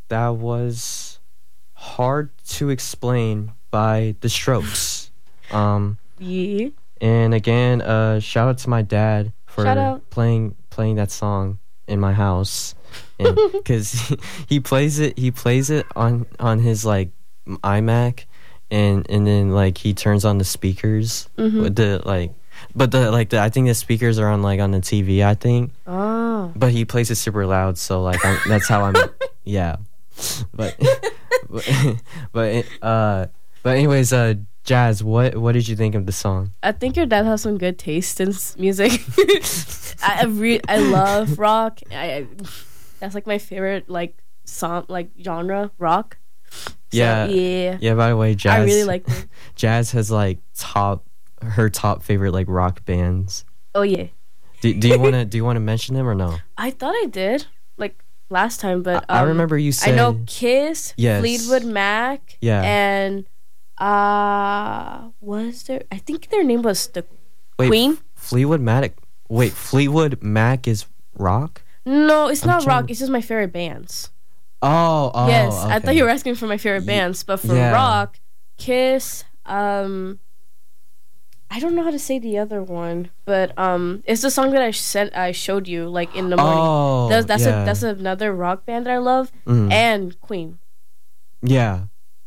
that was Hard to Explain by The Strokes. Yeah. And again, shout out to my dad for playing that song in my house, and because he plays it on his like iMac, and then like he turns on the speakers with the like, but I think the speakers are on like on the TV, I think. Oh. But he plays it super loud, so like that's how I'm. Yeah, but but anyways, Jazz, what did you think of the song? I think your dad has some good taste in music. I love rock. That's like my favorite like song, like genre, rock. So, yeah. By the way, Jazz, I really like it. Jazz has like her top favorite like rock bands. Oh yeah. Do you wanna mention them or no? I thought I did like last time, but I remember you said I know Kiss, yes. Fleetwood Mac, and was there? I think their name was Queen. Fleetwood Mac. Wait, Fleetwood Mac is rock? No, it's not rock. It's just my favorite bands. Oh, yes. Okay. I thought you were asking for my favorite bands, but for rock, Kiss. I don't know how to say the other one, but it's the song that I showed you like in the morning. Oh, that's another rock band that I love, and Queen. Yeah.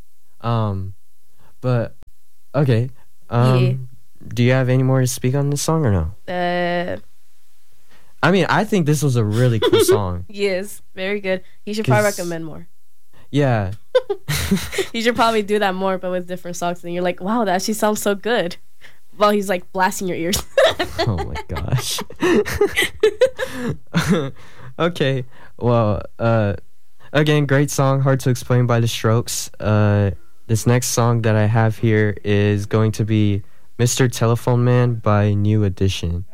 But okay. Do you have any more to speak on this song or no? I mean, I think this was a really cool song. Yes, very good. You should probably recommend more. Yeah. You should probably do that more, but with different songs. And you're like, wow, that actually sounds so good. While he's like blasting your ears. Oh my gosh. Okay. Well, again, great song, Hard to Explain by The Strokes. This next song that I have here is going to be Mr. Telephone Man by New Edition.